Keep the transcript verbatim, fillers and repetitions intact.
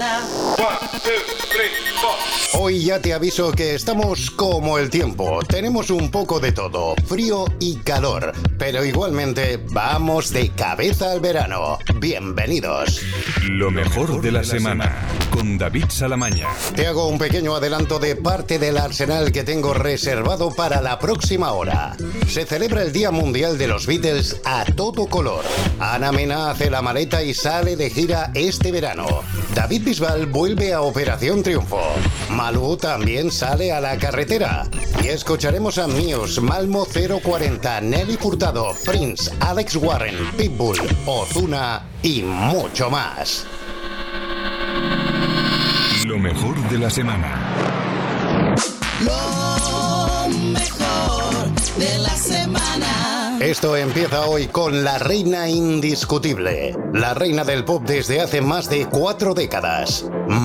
semana. One, two, three, four. Hoy ya te aviso que estamos como el tiempo. Tenemos un poco de todo, frío y calor, pero igualmente vamos de cabeza al verano. Bienvenidos. Lo mejor de la semana, con David Salamaña. Te hago un pequeño adelanto de parte del arsenal que tengo reservado para la próxima hora. Se celebra el Día Mundial de los Beatles a todo color. Ana Mena hace la maleta y sale de gira este verano. David Bisbal vuelve a Operación Triunfo. Malú también sale a la carretera. Y escucharemos a Muse, Malmo cero cuarenta, Nelly Furtado, Prince, Alex Warren, Pitbull, Ozuna y mucho más. Lo mejor de la semana. Lo mejor de la semana. Esto empieza hoy con la reina indiscutible, la reina del pop desde hace más de cuatro décadas.